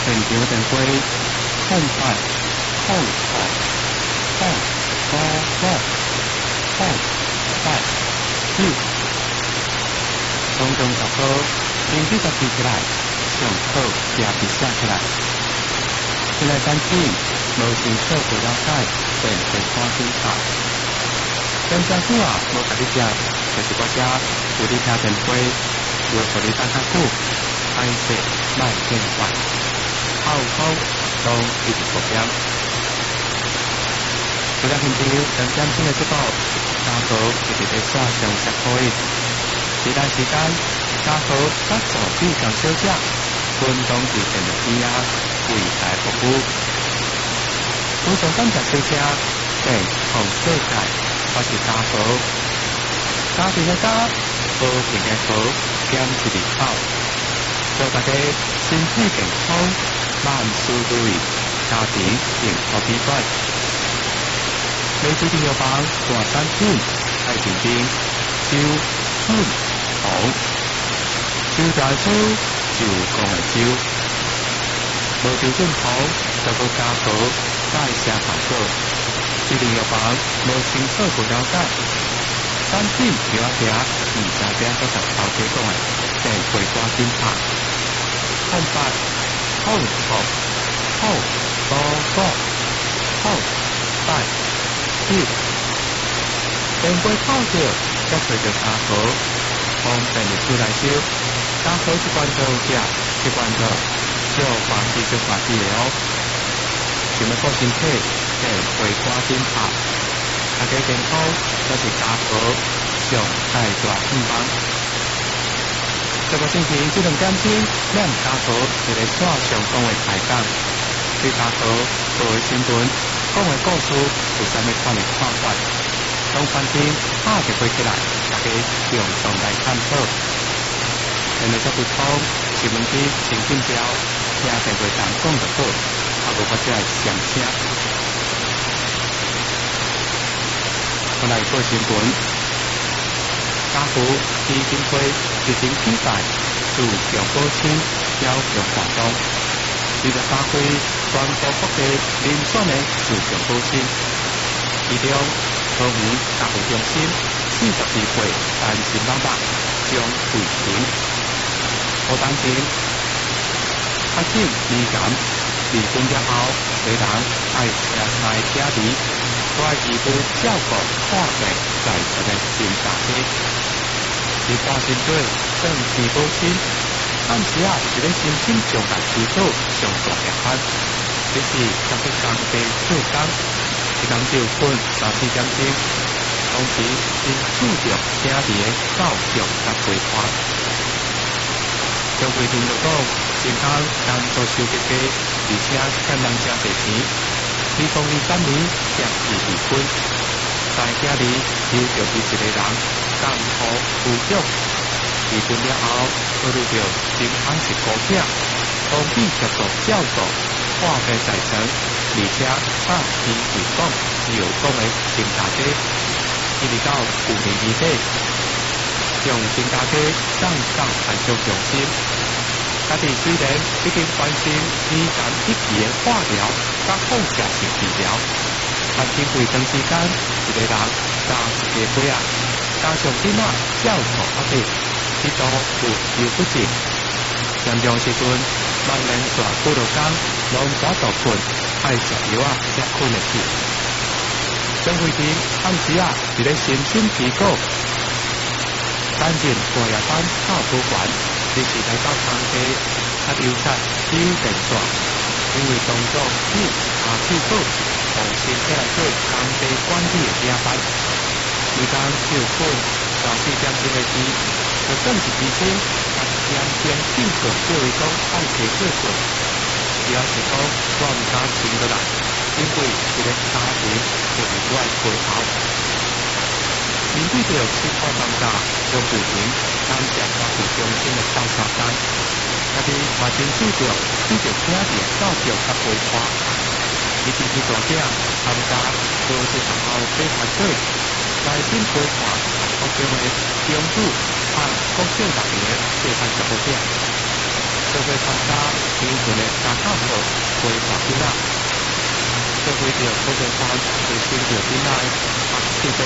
现场电话08从中10号并记录起来，上好也是写起来。现在产品无清楚不了解，便会赶紧拍。跟政府无甲你食，就是我遮有你听电话，要互你等较久，歹势莫变坏，好好当一直保养。除了现场两点钟的节目，家豪一直在线上接可以。其他时间，家豪甲助理同小姐分当伫电脑边为大服务。非常感谢小姐，并向世界发是家豪。家庭的家，和平的和，兼一日好。祝大家身体健康，万事如意，家庭幸福美满。每次电药房大产品，爱平平，秋春红，秋大秋，就讲的秋，无条件好，就个家豪带声效果。这电药房无清楚不了解，产品有一条，唔知边个头家讲的，便会赶紧拍。看法，好好好，多多好，带。电话泡着，才找着家豪，方便入手来收。家豪一罐做食，一罐做少花枝少花枝的哦。想要顾身体，便会赶紧拍。大家健康，才是家豪上大大希望。这个星期这2点钟，咱家豪就来线上讲话开讲，对家豪报的新闻。讲的故事有啥物款的看法？当饭店拍一杯起来，大家共同来探讨。现在这不通新闻机请进标，听电话上讲就好，无我只来上车。我来报新闻。家福基金会执行比赛，自强保清要强活动。23岁全国各地遴选的自强保清，其中桃园教育中心42岁单身妈妈将退庭，何当天发现遗感，离婚了后，家人爱车来家里，我义务照顾看病在场的新大家，是花心队正治保清。暂时是咧申请将来提早上大夜班，这是将去工地做工，一工就分3-4点钟，同时是注重家己的教育甲规划。将规定就讲，健康工作收入低，而且欠人家侪钱，2023年协议离婚，在家里有就是一个人甘苦富足。离婚了后，考虑到新康是孤囝，同意接受照顾、花费财产，而且早期未讲有讲的新家家，一直到去年年底，将新家家送到繁殖中心。家己虽然已经完成2年1期的化疗甲放射性治疗，但经过长时间，一个人加一个岁加上囡仔照顾阿弟。这都有不正，严重时阵，万年大几落工，拢早大困，爱食药才困得去。张慧婷暗时伫咧身心提高，担任大夜班照顾员，这时来到工地，优先修电线，因为动作紧，气好，从身体来做工地管理的夜班，每工就困3-4点钟的时。就算是医生，但严重警告叫伊讲爱提过过，主要是讲我唔敢停落来，因为一个家庭就是我的背后。面对着情况尴尬，张富平感谢家庭中心的放下单，家己嘛真注重对着家庭的教育甲规划。伊支持大家参加高职学校比团队，来新规划各种的奖助。国小6年，415件，社会参加单纯的加靠谱，规划囡仔，做为着好多番，提升着囡仔的学习的